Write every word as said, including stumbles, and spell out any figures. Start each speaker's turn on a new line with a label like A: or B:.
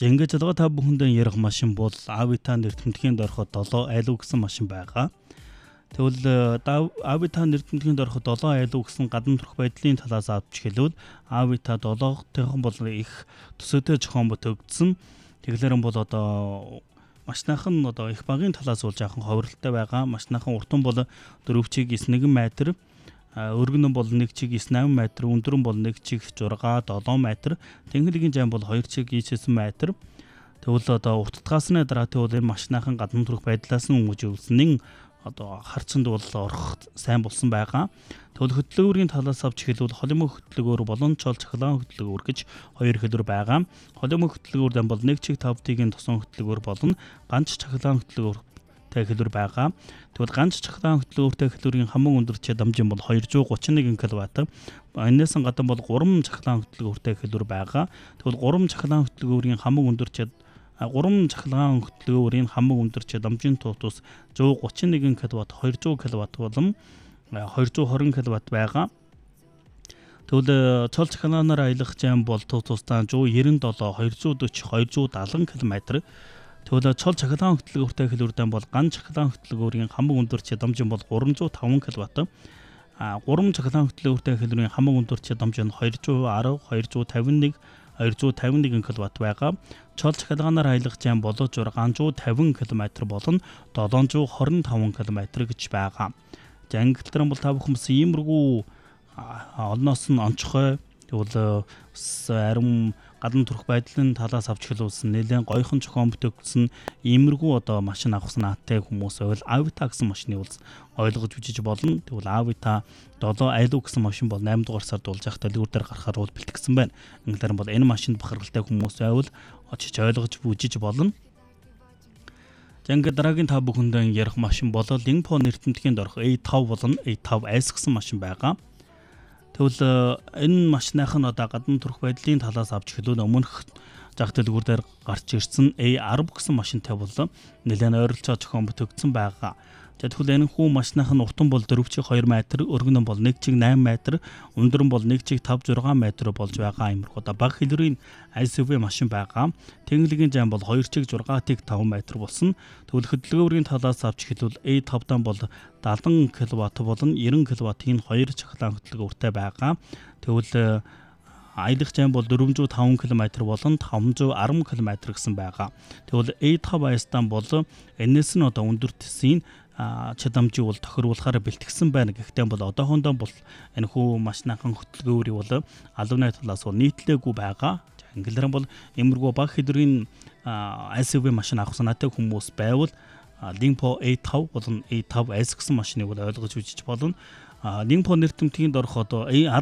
A: За ингэж байгаа та бүхэндээ ярих машин бол Avita нэртэмтгийн дороход долоо айлуу гэсэн машин байгаа. Тэгвэл Avita нэртэмтгийн дороход долоо айлуу гэсэн гадна төрх байдлын талаас авч хэлвэл Avita долоогтойхон бол их төсөөтэй зохион бүтэгдсэн. Тэгэлэр нь бол одоо машинахан одоо их багийн талаас бол жаахан ховролтой байгаа. Машинахан уртан бол дөрөв чиг ис нэгэн метр, өргөн нь бол нэг чиг ис наман метр, өндөр нь бол нэг чиг зураг долоон метр, тэнхлэгийн жам бол хоёр чиг ис метр. Тэгвэл одоо уртдгаас нь дараа тэгвэл энэ машинахан гадна төрх байдлаас нь хүмүүжүүлсэн одоо харцанд бол орох сайн болсон байгаа. Тэгвэл хөдөлгөөрийн талаас авч хэлбэл холимог хөдөлгөөр болон чол цахилгаан хөдөлгөөр гэж хоёр хэлбэр байгаа. Холимог хөдөлгөөр дан бол нэг чиг тавтыгийн тусан хөдөлгөөр болон ганц цахилгаан хөдөлгөөртэй хэлбэр байгаа. Тэгвэл ганц цахилгаан хөдөлгөөртэй хэлбэрийн хамаг өндөрчид дамжин бол двести тридцать один киловатт. Энэс гадна бол гурван цахилгаан хөдөлгөөртэй хэлбэр байгаа. Тэгвэл гурван цахилгаан хөдөлгөөрийн хамаг өндөрчид гурван цахилгаан хөдөлгөөрийн хамаг өндөрчид дамжин туутус one thirty-one киловатт, two hundred киловатт болон two hundred twenty киловатт байгаа. Тэгвэл цол цахилгаанаар аялах зам бол туутустаа one ninety-seven, two forty, two seventy км. Тэгвэл цол цахилгаан хөдөлгөөртэй хэлбэрдэн бол ганц цахилгаан хөдөлгөөрийн хамаг өндөрчид дамжин бол three hundred five киловатт. А гурван цахилгаан хөдөлгөөртэй хэлбэрийн хамаг өндөрчид дамжин two ten, two fifty-one, two fifty-one киловатт байгаа. Чол цахилгаанаар аялах зам бол six hundred fifty км болон seven hundred twenty-five км гэж байгаа. За ангиллтар бол та бүхэн иймэрхүү олноос нь онцгой тэгвэл арим гадна төрх байдлын талаас авч хэлүүлсэн нэлээд гойхон зохион бүтэгдсэн иймэрхүү одоо машин авах санаатай хүмүүс байвал Avita гэсэн машины бол ойлгож үзэж болно. Тэгвэл Avita долоо айлуу гэсэн машин бол eight дугаар сард болж явах дэлгүүр дээр гарахаар бол бэлтгэсэн байна. Инглээр бол энэ машинд бахархалтай хүмүүс байвал очиж ойлгож үзэж болно. За ингээд дараагийн та бүхэндээ ярих машин бол Lingpo нэртэмтгийн дорох A five болон A five S гэсэн машин байгаа. Тэгвэл энэ машиных нь одоо гадна төрх байдлын талаас авч хэлвэл өмнөх зах дэлгүүр дээр гарч ирсэн A ten гэсэн машинтай бол нэлээд ойролцоо зохион бүтэгдсэн байгаа. За тэгвэл энэ хүү машиных нь уртан бол four чиг two метр, өргөн нь бол one чиг eight метр, өндөр нь бол one чиг five six метр болж байгаа иймэрхүү одоо бага хэлбэрийн эс ю ви машин байгаа. Тэнхлэгийн зам бол two чиг six чиг five метр болсон. Тэгвэл хөдөлгөөрийн талаас авч хэлвэл A five дан бол seventy киловатт болон ninety киловаттын хоёр цахилгаан хөдөлгөөртэй байгаа. Тэгвэл аялах зам бол four hundred five км болон five hundred ten км гэсэн байгаа. Тэгвэл A five S дан бол энэс нь одоо өндөр төсийн чадамжийг бол тохируулахаар бэлтгэсэн байна. Гэхдээ бол одоохондоо бол энэ хүү машинахан хөдөлгөөрийг бол алууны талаас бол нийтлээгүй байгаа. Англиар бол эмэргүй бага хэлбэрийн эс ю ви машин авах санаатай хүмүүс байвал Lingpo A five болон A five S гэсэн машиныг бол ойлгож үзэж болно. Lingpo нэртэмтгийн дорох одоо A